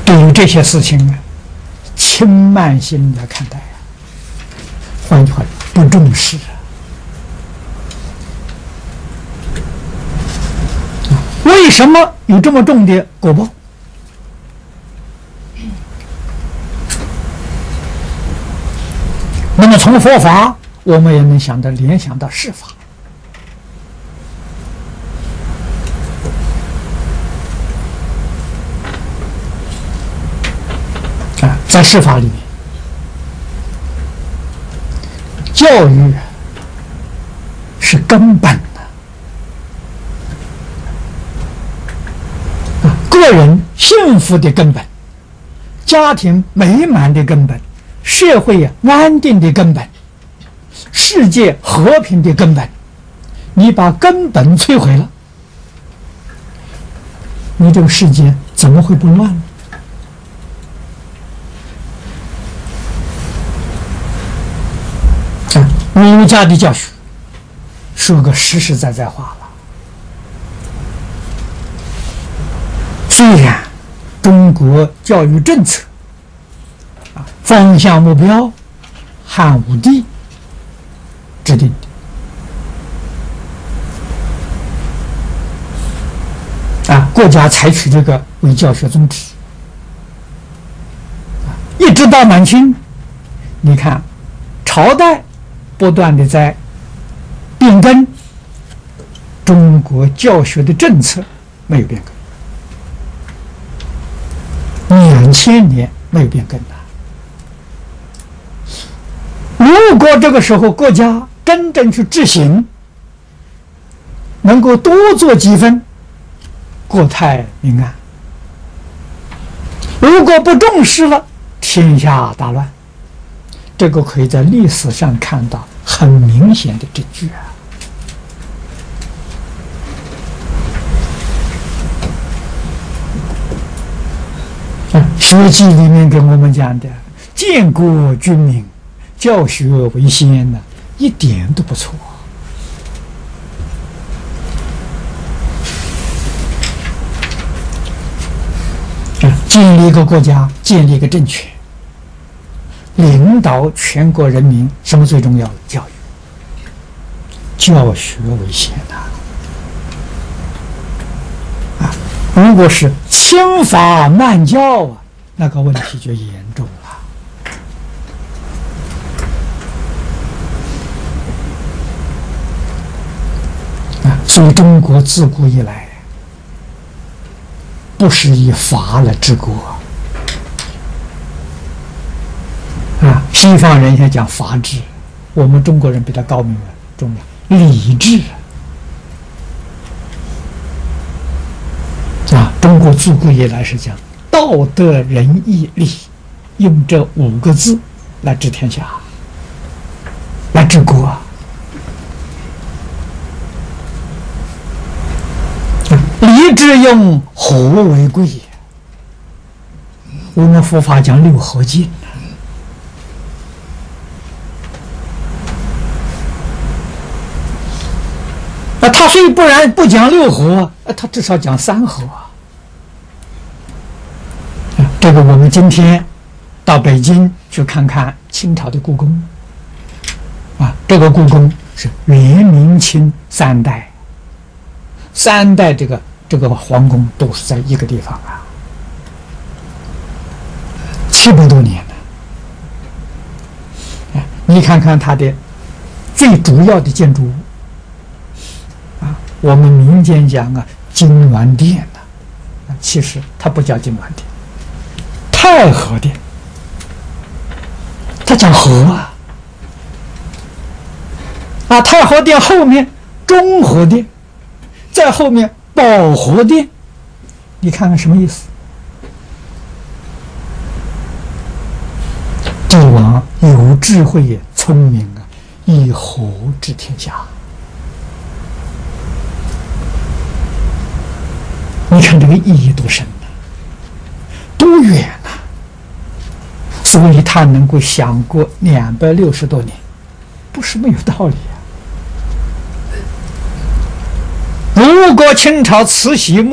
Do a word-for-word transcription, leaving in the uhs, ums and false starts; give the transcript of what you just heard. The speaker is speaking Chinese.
对于这些事情啊，轻慢心来看待啊，换句话说，不重视啊。为什么有这么重的果报？那么从佛法，我们也能想到联想到世法。啊，在世法里面，教育是根本的。啊，个人幸福的根本，家庭美满的根本，社会安定的根本，世界和平的根本，你把根本摧毁了，你这个世界怎么会不乱呢？啊，儒家的教学说个实实在在话了。虽然中国教育政策啊方向目标汉武帝制定的，啊，国家采取这个为教学宗旨，啊，一直到满清，你看朝代不断的在变更，中国教学的政策没有变更，两千年没有变更的。如果这个时候国家真正去执行，能够多做几分，国泰民安；如果不重视了，天下大乱。这个可以在历史上看到很明显的证据啊。学记里面跟我们讲的，建国军民，教学为先呢，一点都不错。建立一个国家，建立一个政权，领导全国人民，什么最重要的？教育，教学为先的。啊，如果是轻法慢教啊，那个问题就严重了。啊，所以中国自古以来不是以法来治国啊，西方人现在讲法治，我们中国人比较高明了，重要理智啊。中国自古以来是讲道德仁义礼，用这五个字来治天下，来治国啊。礼智用和为贵，我们佛法讲六合敬啊，他虽不然不讲六合，他至少讲三合啊。这个我们今天到北京去看看清朝的故宫啊，这个故宫是元明清三代，三代这个这个皇宫都是在一个地方啊，七百多年了。你看看它的最主要的建筑物啊，我们民间讲啊金銮殿啊，其实它不叫金銮殿，太和殿，它讲和啊啊，太和殿后面中和殿，在后面保和殿，你看看什么意思？帝王有智慧也聪明啊，以和治天下。你看这个意义多深啊，多远啊！所以他能够想过两百六十多年，不是没有道理啊。如果清朝慈禧